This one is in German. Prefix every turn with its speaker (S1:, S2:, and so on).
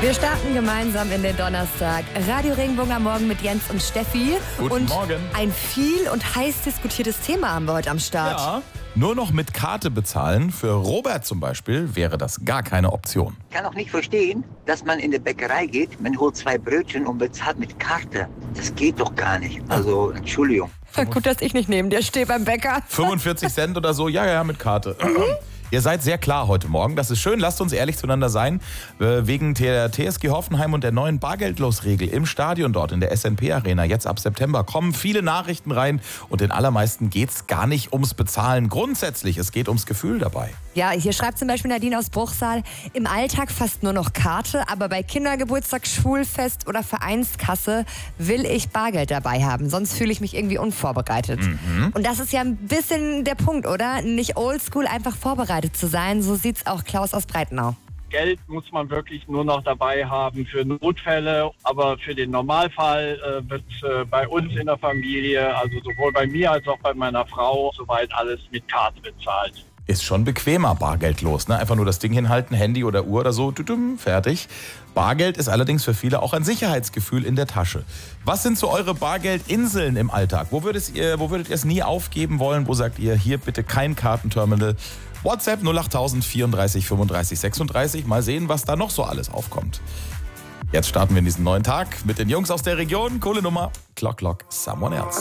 S1: Wir starten gemeinsam in den Donnerstag. Radio Regenbogen am Morgen mit Jens und Steffi.
S2: Guten Morgen.
S1: Ein viel und heiß diskutiertes Thema haben wir heute am Start.
S2: Ja, nur noch mit Karte bezahlen. Für Robert zum Beispiel wäre das gar keine Option.
S3: Ich kann auch nicht verstehen, dass man in die Bäckerei geht, man holt 2 Brötchen und bezahlt mit Karte. Das geht doch gar nicht. Also, Entschuldigung.
S1: Gut, dass ich nicht neben dir stehe beim Bäcker.
S2: 45 Cent oder so, ja, mit Karte. Ihr seid sehr klar heute Morgen, das ist schön, lasst uns ehrlich zueinander sein. Wegen der TSG Hoffenheim und der neuen Bargeldlosregel im Stadion dort in der SNP Arena, jetzt ab September, kommen viele Nachrichten rein und den allermeisten geht es gar nicht ums Bezahlen grundsätzlich, es geht ums Gefühl dabei.
S1: Ja, hier schreibt zum Beispiel Nadine aus Bruchsal, im Alltag fast nur noch Karte, aber bei Kindergeburtstag, Schulfest oder Vereinskasse will ich Bargeld dabei haben, sonst fühle ich mich irgendwie unvorbereitet. Und das ist ja ein bisschen der Punkt, oder? Nicht oldschool, einfach vorbereitet zu sein, so sieht's auch Klaus aus Breitenau.
S4: Geld muss man wirklich nur noch dabei haben für Notfälle, aber für den Normalfall wird bei uns in der Familie, also sowohl bei mir als auch bei meiner Frau, soweit alles mit Karte bezahlt.
S2: Ist schon bequemer, bargeldlos, ne? Einfach nur das Ding hinhalten, Handy oder Uhr oder so, fertig. Bargeld ist allerdings für viele auch ein Sicherheitsgefühl in der Tasche. Was sind so eure Bargeldinseln im Alltag? Wo würdet ihr es nie aufgeben wollen? Wo sagt ihr, hier bitte kein Kartenterminal? WhatsApp 08000 34 35 36. Mal sehen, was da noch so alles aufkommt. Jetzt starten wir in diesen neuen Tag mit den Jungs aus der Region. Coole Nummer. Clock, Someone Else.